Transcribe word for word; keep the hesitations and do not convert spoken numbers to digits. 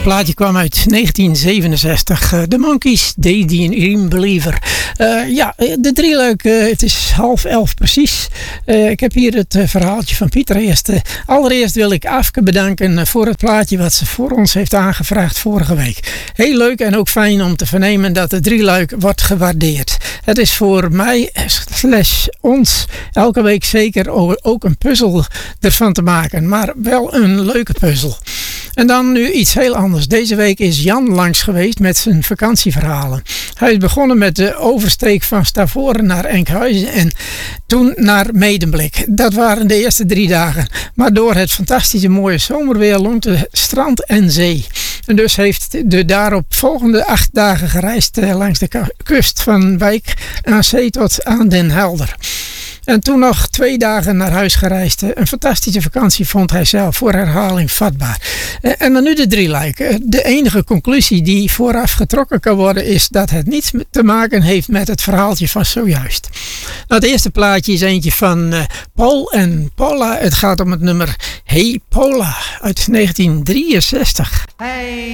plaatje kwam uit negentien zevenenzestig. Uh, The Monkees, They the Dream Believer. Uh, ja, de drieluik, uh, het is half elf precies. Uh, ik heb hier het uh, verhaaltje van Pieter eerst. Uh, allereerst wil ik Afke bedanken uh, voor het plaatje wat ze voor ons heeft aangevraagd vorige week. Heel leuk en ook fijn om te vernemen dat de drieluik wordt gewaardeerd. Het is voor mij slash ons elke week zeker ook een puzzel ervan te maken. Maar wel een leuke puzzel. En dan nu iets heel anders. Deze week is Jan langs geweest met zijn vakantieverhalen. Hij is begonnen met de oversteek van Stavoren naar Enkhuizen en toen naar Medemblik. Dat waren de eerste drie dagen. Maar door het fantastische mooie zomerweer lonkte strand en zee. En dus heeft de daarop volgende acht dagen gereisd langs de kust van Wijk aan Zee tot aan Den Helder. En toen nog twee dagen naar huis gereisd. Een fantastische vakantie vond hij zelf, voor herhaling vatbaar. En dan nu de drieluik. De enige conclusie die vooraf getrokken kan worden is dat het niets te maken heeft met het verhaaltje van zojuist. Nou, het eerste plaatje is eentje van uh, Paul en Paula. Het gaat om het nummer Hey Paula uit negentien drieënzestig. Hey